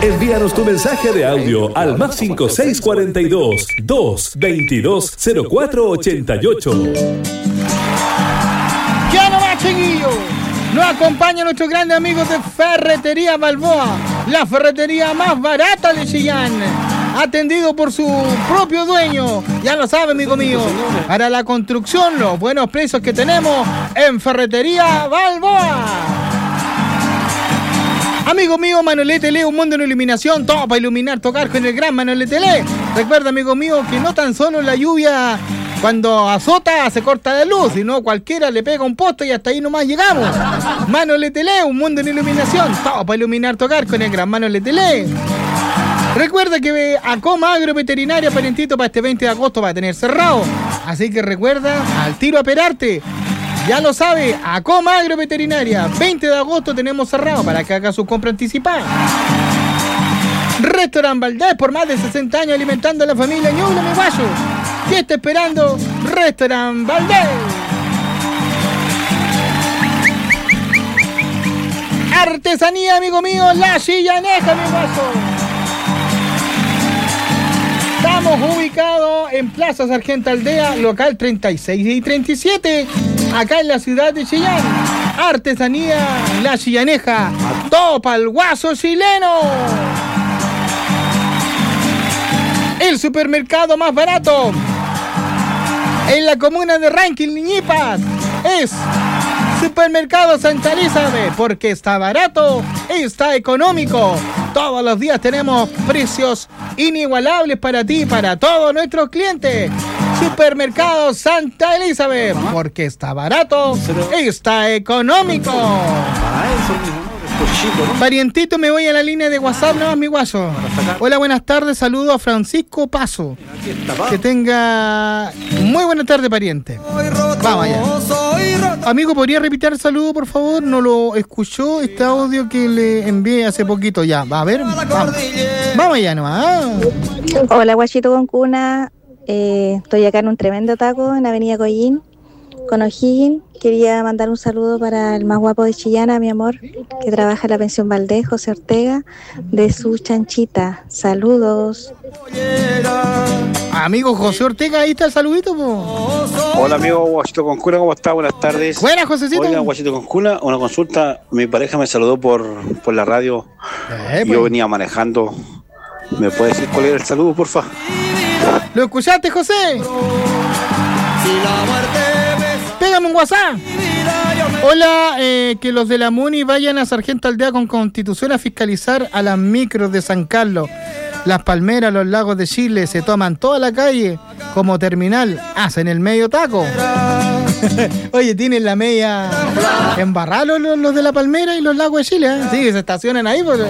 Envíanos tu mensaje de audio al más 5642 222 0488. ¡Ya no va, chiquillo! Nos acompañan nuestros grandes amigos de Ferretería Balboa, la ferretería más barata de Chillán, atendido por su propio dueño. Ya lo sabe, amigo mío, para la construcción, los buenos precios que tenemos en Ferretería Balboa. Amigo mío, Manolete Lee, un mundo en iluminación, todo para iluminar, tocar con el gran Manolete Lee. Recuerda, amigo mío, que no tan solo la lluvia cuando azota se corta la luz, sino cualquiera le pega un poste y hasta ahí nomás llegamos. Manolete Lee, un mundo en iluminación, todo para iluminar, tocar con el gran Manolete Lee. Recuerda que Acoma Agroveterinaria Parientito para este 20 de agosto va a tener cerrado. Así que recuerda, al tiro a perarte. Ya lo sabe, Acoma Agroveterinaria, 20 de agosto tenemos cerrado para que haga su compra anticipada. Restaurant Valdés, por más de 60 años alimentando a la familia Ñuble, mi guayo. ¿Qué está esperando? Restaurant Valdés. Artesanía, amigo mío, La Chillaneja, mi guayo. Estamos ubicados en Plaza Sargento Aldea, local 36 y 37, acá en la ciudad de Chillán. Artesanía La Chillaneja, topa el guaso chileno. El supermercado más barato en la comuna de Ranking, Ñipas, es Supermercado Santa Elizabeth, porque está barato, está económico. Todos los días tenemos precios inigualables para ti y para todos nuestros clientes. Supermercado Santa Elizabeth, porque está barato, está económico. Parientito, me voy a la línea de WhatsApp, no, mi guaso. Hola, buenas tardes, saludo a Francisco Paso. Que tenga muy buena tarde, pariente. Vamos allá. Amigo, ¿podría repetir el saludo, por favor? No lo escuchó este audio que le envié hace poquito ya. Va a ver, vamos allá nomás. Hola, guachito con cuna. Estoy acá en un tremendo taco en Avenida Collín con O'Higgins. Quería mandar un saludo para el más guapo de Chillana, mi amor, que trabaja en la pensión Valdés, José Ortega, de su chanchita. Saludos. Amigo José Ortega, ahí está el saludito, po. Hola, amigo Guachito con Cuna, ¿cómo está? Buenas tardes. Buenas, Josecito. Oiga, Guachito con Cuna, una consulta. Mi pareja me saludó por la radio. Pues. Yo venía manejando. ¿Me puede decir cuál era el saludo, porfa? ¿Lo escuchaste, José? Pégame un WhatsApp. Hola, que los de la MUNI vayan a Sargento Aldea con Constitución a fiscalizar a las micros de San Carlos. Las palmeras, los lagos de Chile se toman toda la calle como terminal, hacen el medio taco. Oye, tienen la media embarrada los de la palmera y los lagos de Chile, ¿eh? Sí, se estacionan ahí. Pues.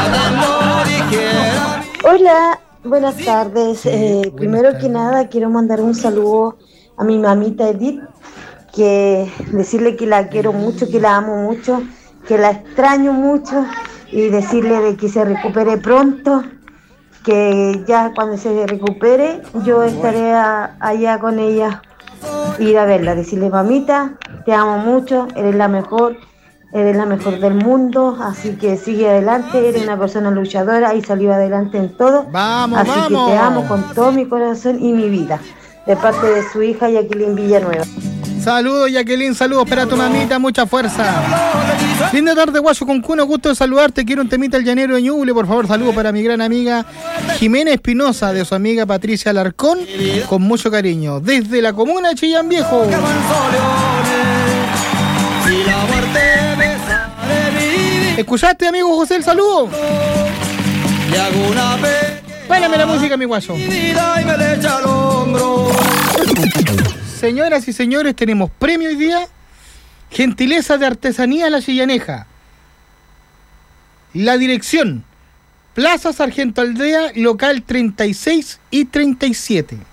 Hola, buenas tardes. Primero que nada quiero mandar un saludo a mi mamita Edith, que decirle que la quiero mucho, que la amo mucho, que la extraño mucho y decirle de que se recupere pronto, que ya cuando se recupere yo estaré allá con ella, ir a verla, decirle mamita, te amo mucho, eres la mejor del mundo, así que sigue adelante, eres una persona luchadora y salió adelante en todo, vamos. Que te amo con todo mi corazón y mi vida, de parte de su hija Jacqueline Villanueva. Saludos, Jacqueline, saludos para tu mamita, mucha fuerza. Linda tarde, guacho con cuna, gusto de saludarte. Quiero un temita al llanero de Ñuble, por favor, saludos para mi gran amiga Jimena Espinosa, de su amiga Patricia Alarcón, con mucho cariño, desde la comuna de Chillán Viejo. ¿Escuchaste, amigo José, el saludo? Pálame la música, mi guacho. Señoras y señores, tenemos premio hoy día. Gentileza de Artesanía La Chillaneja. La dirección: Plaza Sargento Aldea, local 36 y 37.